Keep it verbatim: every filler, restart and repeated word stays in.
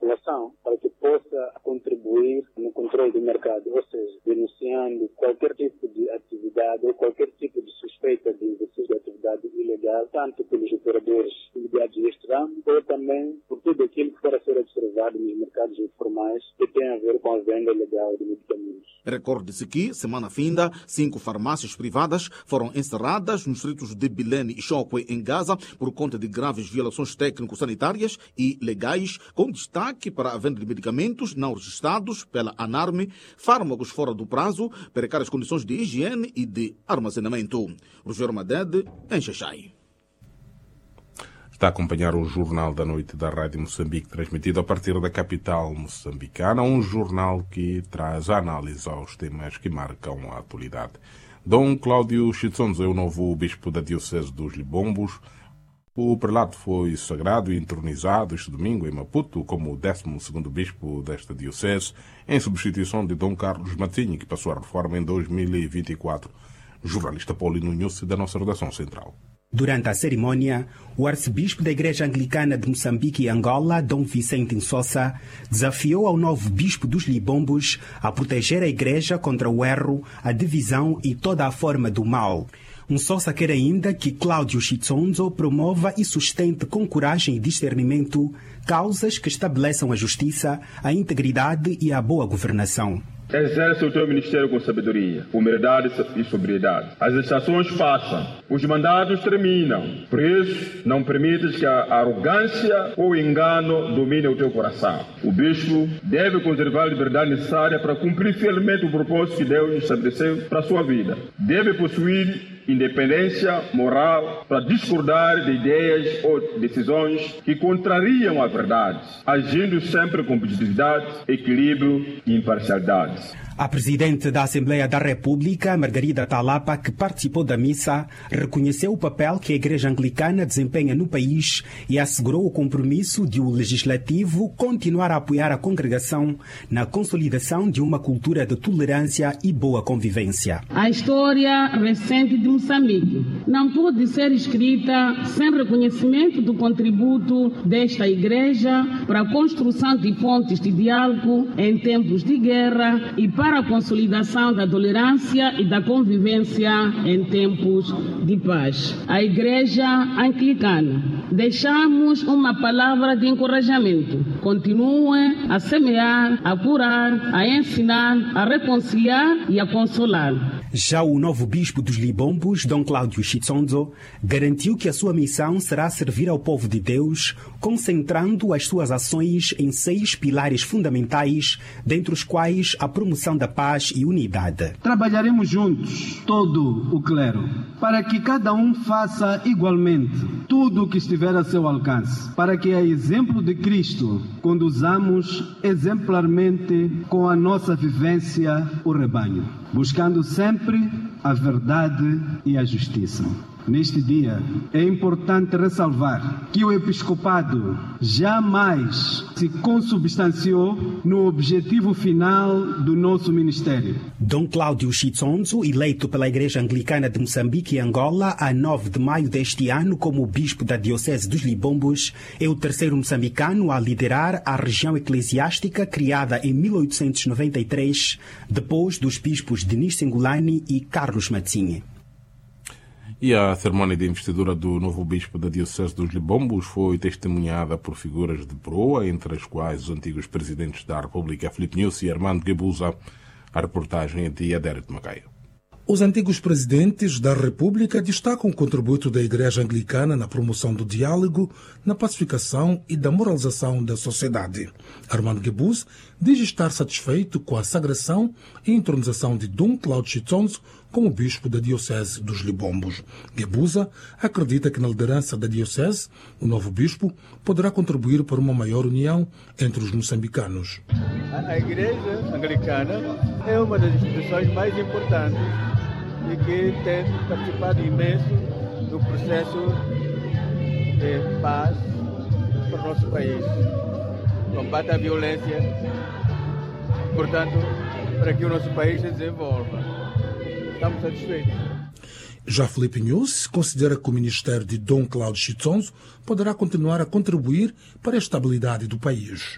população para que possa contribuir no controle do mercado, ou seja, denunciando qualquer tipo de atividade ou qualquer tipo de suspeita de exercício de atividade ilegal, tanto pelos operadores ligados a este ramo, ou também por tudo aquilo que for a ser observado nos mercados informais que tem a ver com a venda legal de medicamentos. Recorde-se que, semana finda, cinco farmácias privadas foram encerradas nos distritos de Bilene e Chokwe, em Gaza, por conta de graves violações técnico-sanitárias e legais, com destaque para a venda de medicamentos não registrados pela ANARME, fármacos fora do prazo, precárias condições de higiene e de armazenamento. Rogério Madede, em Xaxai. Está a acompanhar o Jornal da Noite da Rádio Moçambique, transmitido a partir da capital moçambicana, um jornal que traz análise aos temas que marcam a atualidade. Dom Cláudio Chitsonzo é o novo bispo da Diocese dos Libombos. O prelato foi sagrado e entronizado este domingo em Maputo como o décimo segundo bispo desta diocese, em substituição de Dom Carlos Matinho, que passou a reforma em dois mil e vinte e quatro. Jornalista Paulino Nhusse, da nossa redação central. Durante a cerimônia, o arcebispo da Igreja Anglicana de Moçambique e Angola, Dom Vicente Insossa, desafiou ao novo bispo dos Libombos a proteger a Igreja contra o erro, a divisão e toda a forma do mal. Insossa quer ainda que Cláudio Chitsonzo promova e sustente com coragem e discernimento causas que estabeleçam a justiça, a integridade e a boa governação. Exerce o teu ministério com sabedoria, humildade e sobriedade. As estações passam, os mandados terminam. Por isso, não permitas que a arrogância ou o engano domine o teu coração. O bispo deve conservar a liberdade necessária para cumprir fielmente o propósito que Deus estabeleceu para a sua vida. Deve possuir independência moral para discordar de ideias ou decisões que contrariam a verdade, agindo sempre com objetividade, equilíbrio e imparcialidade. A presidente da Assembleia da República, Margarida Talapa, que participou da missa, reconheceu o papel que a Igreja Anglicana desempenha no país e assegurou o compromisso de o Legislativo continuar a apoiar a congregação na consolidação de uma cultura de tolerância e boa convivência. A história recente de Moçambique não pode ser escrita sem reconhecimento do contributo desta Igreja para a construção de pontes de diálogo em tempos de guerra e para para a consolidação da tolerância e da convivência em tempos de paz. A Igreja Anglicana, deixamos uma palavra de encorajamento. Continue a semear, a curar, a ensinar, a reconciliar e a consolar. Já o novo bispo dos Libombos, Dom Cláudio Chitsonzo, garantiu que a sua missão será servir ao povo de Deus, concentrando as suas ações em seis pilares fundamentais, dentre os quais a promoção da paz e unidade. Trabalharemos juntos, todo o clero, para que cada um faça igualmente tudo o que estiver a seu alcance, para que, a exemplo de Cristo, conduzamos exemplarmente com a nossa vivência o rebanho, buscando sempre a verdade e a justiça. Neste dia, é importante ressalvar que o episcopado jamais se consubstanciou no objetivo final do nosso ministério. Dom Cláudio Chitsonzo, eleito pela Igreja Anglicana de Moçambique e Angola a nove de maio deste ano como bispo da Diocese dos Libombos, é o terceiro moçambicano a liderar a região eclesiástica criada em mil oitocentos e noventa e três, depois dos bispos Denis Singulani e Carlos Matinho. E a cerimónia de investidura do novo bispo da Diocese dos Libombos foi testemunhada por figuras de proa, entre as quais os antigos presidentes da República, Filipe Nhusse e Armando Guebuza. A reportagem é de Adérito Macaia. Os antigos presidentes da República destacam o contributo da Igreja Anglicana na promoção do diálogo, na pacificação e da moralização da sociedade. Armando Guebuza diz estar satisfeito com a sagração e entronização de Dom Cláudio Chitsonzo como bispo da Diocese dos Libombos. Guebuza acredita que na liderança da Diocese, o novo bispo poderá contribuir para uma maior união entre os moçambicanos. A Igreja Anglicana é uma das instituições mais importantes e que tem participado imenso do processo de paz para o nosso país. Combate a violência, portanto, para que o nosso país se desenvolva. Estamos satisfeitos. Já Filipe Nhusse considera que o ministério de Dom Cláudio Chitsonzo poderá continuar a contribuir para a estabilidade do país.